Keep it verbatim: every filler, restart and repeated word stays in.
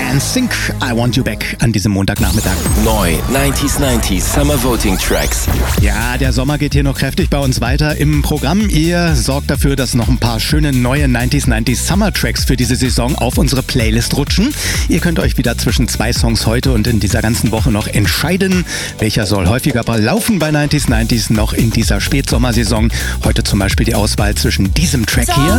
NSYNC, I Want You Back an diesem Montagnachmittag. Neu neunzig neunzig Summer Voting Tracks. Ja, der Sommer geht hier noch kräftig bei uns weiter im Programm. Ihr sorgt dafür, dass noch ein paar schöne neue neunzig neunzig Summer Tracks für diese Saison auf unsere Playlist rutschen. Ihr könnt euch wieder zwischen zwei Songs heute und in dieser ganzen Woche noch entscheiden, welcher soll häufiger laufen bei neunzig neunzig noch in dieser Spätsommersaison. Heute zum Beispiel die Auswahl zwischen diesem Track hier